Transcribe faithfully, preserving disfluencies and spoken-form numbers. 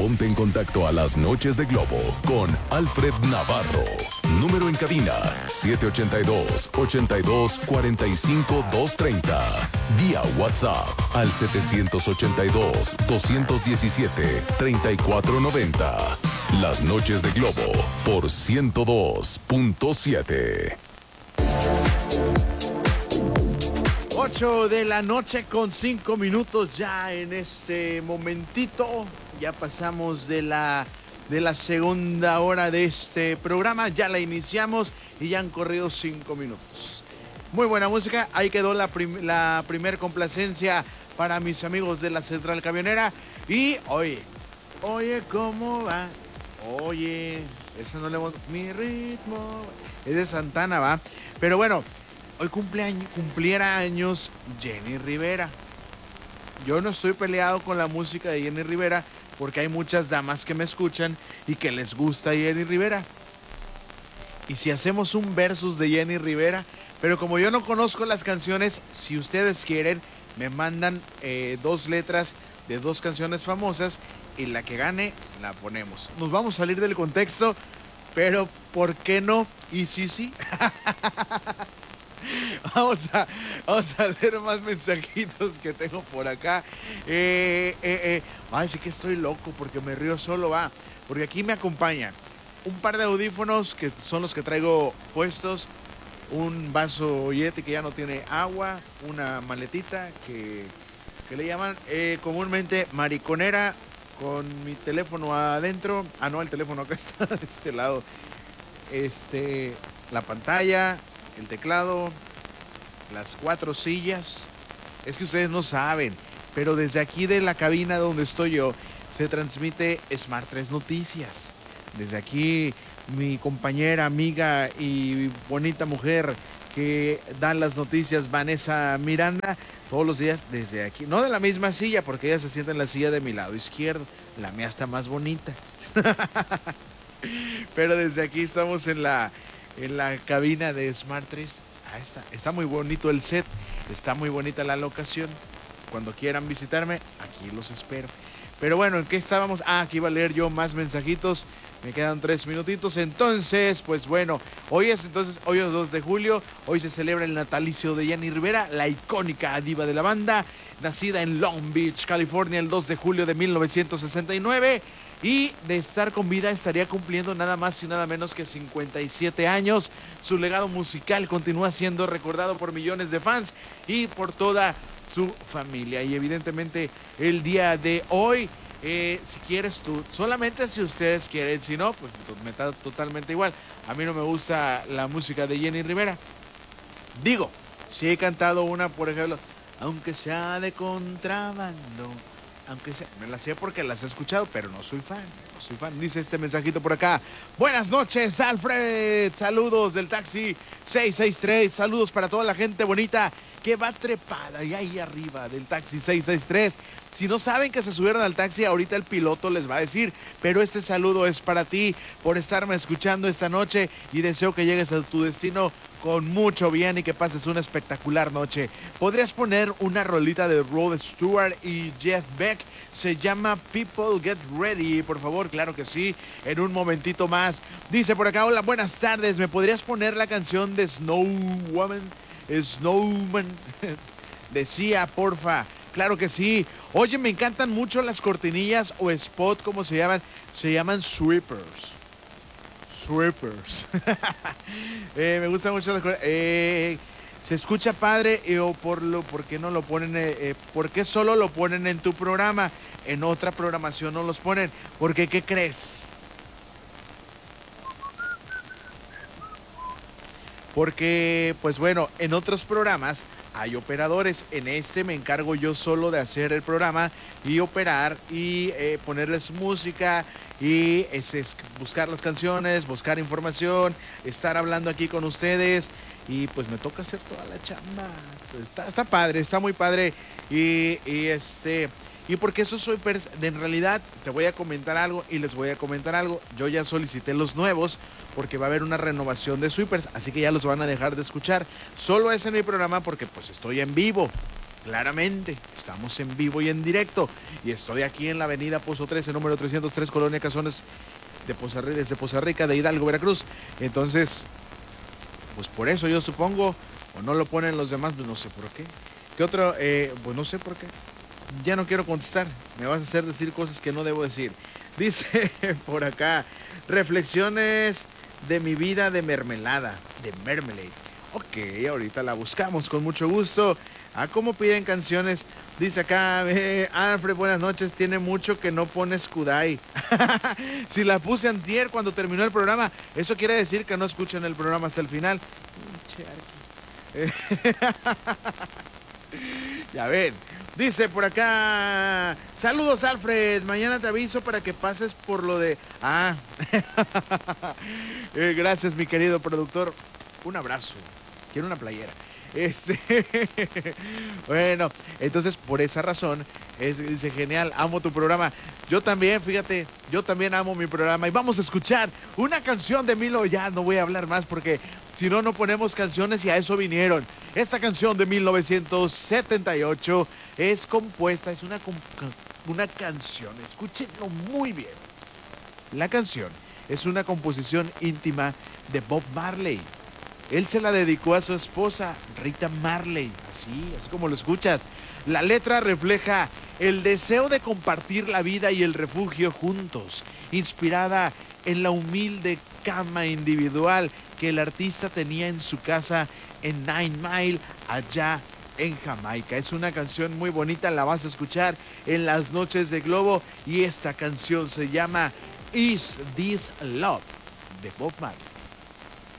ponte en contacto a las noches de Globo con Alfred Navarro. Número en cabina siete ocho dos, ocho dos, cuatro cinco, dos tres cero. Vía WhatsApp al siete ocho dos, dos uno siete, tres cuatro nueve cero. Las noches de Globo por ciento dos punto siete. ocho de la noche con cinco minutos ya en este momentito. Ya pasamos de la, de la segunda hora de este programa. Ya la iniciamos y ya han corrido cinco minutos. Muy buena música. Ahí quedó la, prim, la primer complacencia para mis amigos de la Central Camionera. Y oye, oye, ¿cómo va? Oye, eso no le hemos... Mi ritmo... Es de Santana, ¿va? Pero bueno... Hoy cumpleaños, cumpliera años Jenny Rivera. Yo no estoy peleado con la música de Jenny Rivera porque hay muchas damas que me escuchan y que les gusta Jenny Rivera. Y si hacemos un versus de Jenny Rivera, pero como yo no conozco las canciones, si ustedes quieren, me mandan eh, dos letras de dos canciones famosas y la que gane la ponemos. Nos vamos a salir del contexto, pero ¿por qué no? Y sí, sí. Vamos a, vamos a leer más mensajitos que tengo por acá. Eh, eh, eh. Ay, sí que estoy loco porque me río solo, va. Porque aquí me acompaña un par de audífonos que son los que traigo puestos, un vaso Yeti que ya no tiene agua, una maletita que, que le llaman eh, comúnmente mariconera con mi teléfono adentro. Ah, no, el teléfono acá está de este lado. Este, la pantalla, el teclado, las cuatro sillas. Es que ustedes no saben, pero desde aquí de la cabina donde estoy yo se transmite Smart tres Noticias. Desde aquí mi compañera, amiga y bonita mujer que da las noticias, Vanessa Miranda, todos los días desde aquí, no de la misma silla porque ella se sienta en la silla de mi lado izquierdo, la mía está más bonita. Pero desde aquí estamos en la en la cabina de Smart tres. Ah, está, está muy bonito el set, está muy bonita la locación. Cuando quieran visitarme, aquí los espero. Pero bueno, ¿en qué estábamos? Ah, aquí iba a leer yo más mensajitos. Me quedan tres minutitos. Entonces, pues bueno, hoy es entonces, hoy es dos de julio. Hoy se celebra el natalicio de Jenny Rivera, la icónica diva de la banda, nacida en Long Beach, California, el dos de julio de mil novecientos sesenta y nueve. Y de estar con vida estaría cumpliendo nada más y nada menos que cincuenta y siete años. Su legado musical continúa siendo recordado por millones de fans y por toda su familia. Y evidentemente el día de hoy, eh, si quieres tú, solamente si ustedes quieren, si no, pues me está totalmente igual. A mí no me gusta la música de Jenny Rivera. Digo, si he cantado una, por ejemplo, aunque sea de contrabando. Aunque sea, me la sé porque las he escuchado, pero no soy fan, no soy fan. Dice este mensajito por acá. Buenas noches, Alfred. Saludos del taxi seis seis tres. Saludos para toda la gente bonita que va trepada y ahí arriba del taxi seis seis tres. Si no saben que se subieron al taxi, ahorita el piloto les va a decir, pero este saludo es para ti por estarme escuchando esta noche y deseo que llegues a tu destino con mucho bien y que pases una espectacular noche. ¿Podrías poner una rolita de Rod Stewart y Jeff Beck? Se llama People Get Ready, por favor. Claro que sí, en un momentito más. Dice por acá, hola, buenas tardes. ¿Me podrías poner la canción de Snowwoman? Snowman. Decía, porfa. Claro que sí. Oye, me encantan mucho las cortinillas o spot, como se llaman. Se llaman sweepers. Sweepers. eh, me gusta mucho las cosas. Eh, se escucha padre, eh, o por lo, ¿por qué no lo ponen? Eh, eh, ¿Por qué solo lo ponen en tu programa? En otra programación no los ponen. Porque, ¿qué crees? Porque, pues bueno, en otros programas hay operadores. En este me encargo yo solo de hacer el programa y operar y eh, ponerles música y es, es buscar las canciones, buscar información, estar hablando aquí con ustedes y pues me toca hacer toda la chamba. Está, está padre, está muy padre y, y este... Y porque eso soy, en realidad te voy a comentar algo y les voy a comentar algo. Yo ya solicité los nuevos porque va a haber una renovación de sweepers, así que ya los van a dejar de escuchar. Solo es en mi programa porque pues estoy en vivo. Claramente, estamos en vivo y en directo. Y estoy aquí en la avenida Pozo trece, número trescientos tres, Colonia Cazones, de Poza, desde Poza Rica, de Hidalgo, Veracruz. Entonces, pues por eso yo supongo, o no lo ponen los demás, pues no sé por qué. ¿Qué otro? Eh, pues no sé por qué. Ya no quiero contestar. Me vas a hacer decir cosas que no debo decir. Dice por acá, reflexiones de mi vida de mermelada, de mermelade. Ok, ahorita la buscamos con mucho gusto. Ah, ¿cómo piden canciones? Dice acá, eh, Alfred, buenas noches. Tiene mucho que no pones Kudai. Si la puse antier cuando terminó el programa, eso quiere decir que no escuchan el programa hasta el final. Ya ven. Dice por acá, saludos Alfred, mañana te aviso para que pases por lo de... Ah, eh, gracias mi querido productor. Un abrazo. Quiero una playera. Este, bueno, entonces por esa razón, es, dice, genial, amo tu programa. Yo también, fíjate, yo también amo mi programa. Y vamos a escuchar una canción de Milo. Ya no voy a hablar más porque si no, no ponemos canciones y a eso vinieron. Esta canción de mil novecientos setenta y ocho es compuesta, es una, una canción, escúchenlo muy bien. La canción es una composición íntima de Bob Marley. Él se la dedicó a su esposa, Rita Marley, así, así como lo escuchas. La letra refleja el deseo de compartir la vida y el refugio juntos, inspirada en la humilde cama individual que el artista tenía en su casa en Nine Mile, allá en Jamaica. Es una canción muy bonita, la vas a escuchar en las noches de Globo y esta canción se llama Is This Love, de Bob Marley.